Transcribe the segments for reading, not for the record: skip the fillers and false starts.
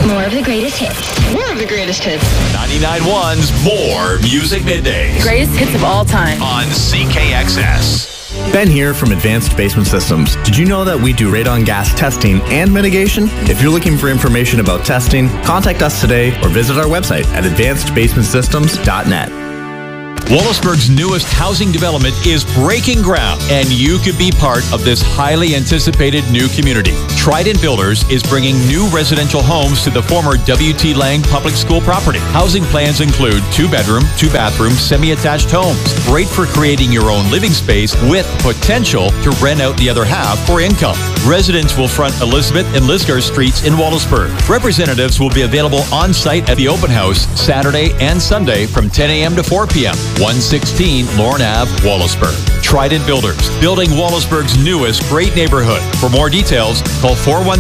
More of the greatest hits. More of the greatest hits. 99.1's More Music Middays. Greatest hits of all time. On CKXS. Ben here from Advanced Basement Systems. Did you know that we do radon gas testing and mitigation? If you're looking for information about testing, contact us today or visit our website at advancedbasementsystems.net. Wallaceburg's newest housing development is breaking ground, and you could be part of this highly anticipated new community. Trident Builders is bringing new residential homes to the former W.T. Lang Public School property. Housing plans include 2-bedroom, 2-bathroom, semi-attached homes. Great for creating your own living space with potential to rent out the other half for income. Residents will front Elizabeth and Lisgar Streets in Wallaceburg. Representatives will be available on site at the open house Saturday and Sunday from 10 a.m. to 4 p.m. 116 Lorne Ave, Wallaceburg. Trident Builders, building Wallaceburg's newest great neighborhood. For more details, call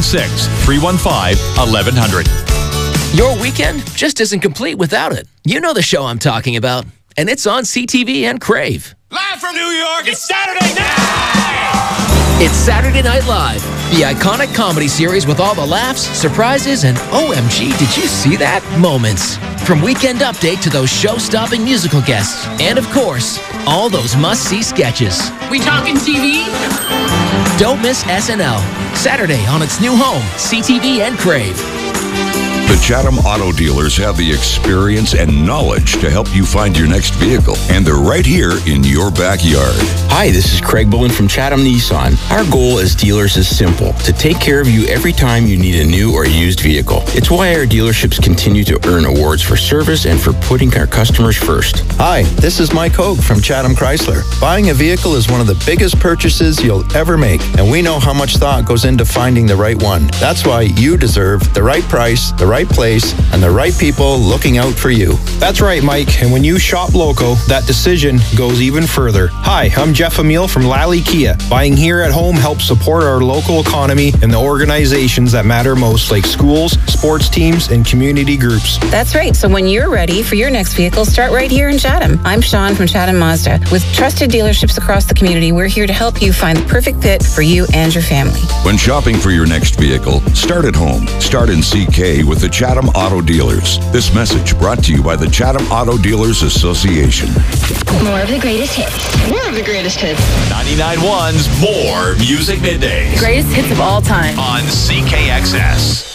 416-315-1100. Your weekend just isn't complete without it. You know the show I'm talking about, and it's on CTV and Crave. Live from New York, it's Saturday night! It's Saturday Night Live, the iconic comedy series with all the laughs, surprises, and OMG, did you see that? Moments. From Weekend Update to those show-stopping musical guests. And of course, all those must-see sketches. We talking TV? Don't miss SNL. Saturday on its new home, CTV and Crave. The Chatham Auto Dealers have the experience and knowledge to help you find your next vehicle, and they're right here in your backyard. Hi, this is Craig Bullen from Chatham Nissan. Our goal as dealers is simple: to take care of you every time you need a new or used vehicle. It's why our dealerships continue to earn awards for service and for putting our customers first. Hi, this is Mike Hogue from Chatham Chrysler. Buying a vehicle is one of the biggest purchases you'll ever make, and we know how much thought goes into finding the right one. That's why you deserve the right price, the right place, and the right people looking out for you. That's right, Mike. And when you shop local, that decision goes even further. Hi, I'm Jeff Emile from Lally Kia. Buying here at home helps support our local economy and the organizations that matter most, like schools, sports teams, and community groups. That's right. So when you're ready for your next vehicle, start right here in Chatham. I'm Sean from Chatham Mazda. With trusted dealerships across the community, we're here to help you find the perfect fit for you and your family. When shopping for your next vehicle, start at home. Start in CK with the Chatham Auto Dealers. This message brought to you by the Chatham Auto Dealers Association. More of the greatest hits. More of the greatest hits. 99.1's More Music Middays. Greatest hits of all time. On CKXS.